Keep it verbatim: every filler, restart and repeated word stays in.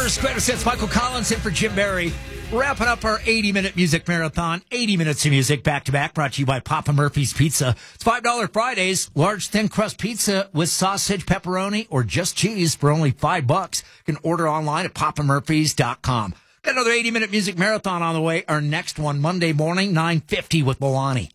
First, greatest hits, Michael Collins in for Jim Barry. Wrapping up our eighty-minute music marathon. eighty minutes of music back-to-back, brought to you by Papa Murphy's Pizza. It's five dollars Fridays. Large thin crust pizza with sausage, pepperoni, or just cheese for only five bucks. You can order online at papa murphys dot com. Got another eighty-minute music marathon on the way. Our next one, Monday morning, nine fifty with Milani.